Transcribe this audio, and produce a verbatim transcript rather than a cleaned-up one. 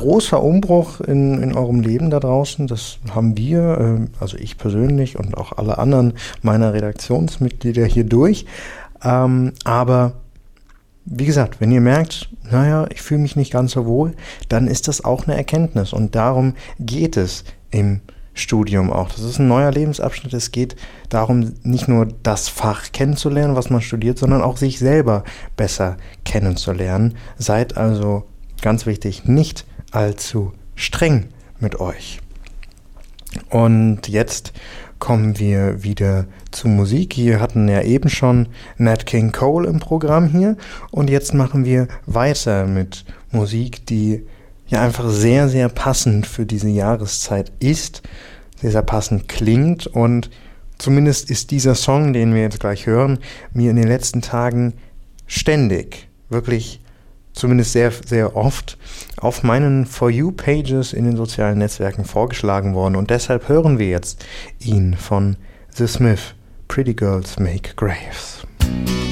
großer Umbruch in, in eurem Leben da draußen. Das haben wir, äh, also ich persönlich und auch alle anderen meiner Redaktionsmitglieder hier durch. Ähm, aber wie gesagt, wenn ihr merkt, naja, ich fühle mich nicht ganz so wohl, dann ist das auch eine Erkenntnis. Und darum geht es im Studium auch. Das ist ein neuer Lebensabschnitt. Es geht darum, nicht nur das Fach kennenzulernen, was man studiert, sondern auch sich selber besser kennenzulernen. Seid also, ganz wichtig, nicht allzu streng mit euch. Und jetzt kommen wir wieder zu Musik. Wir hatten ja eben schon Nat King Cole im Programm hier und jetzt machen wir weiter mit Musik, die ja einfach sehr, sehr passend für diese Jahreszeit ist, sehr, sehr passend klingt und zumindest ist dieser Song, den wir jetzt gleich hören, mir in den letzten Tagen ständig, wirklich zumindest sehr, sehr oft auf meinen For You-Pages in den sozialen Netzwerken vorgeschlagen worden und deshalb hören wir jetzt ihn von The Smiths, Pretty Girls Make Graves.